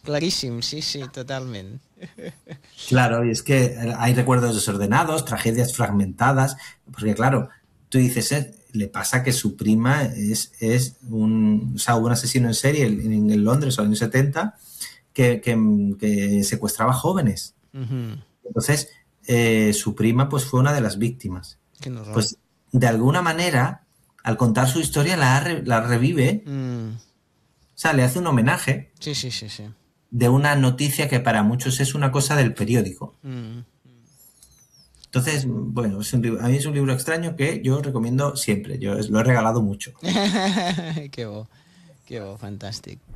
claríssim, sí, sí, totalment. Claro, y es que hay recuerdos desordenados, tragedias fragmentadas, porque claro, tú dices, le pasa que su prima o sea, hubo un asesino en serie en Londres en los años 70 que secuestraba jóvenes. Mhm. Entonces, su prima pues fue una de las víctimas. Quin horror. Pues de alguna manera, al contar su historia, la revive, Mm. o sea, le hace un homenaje Sí, sí, sí, sí. de una noticia que para muchos es una cosa del periódico. Mm. Entonces, bueno, a mí es un libro extraño que yo recomiendo siempre. Yo lo he regalado mucho. Que bo, fantàstic.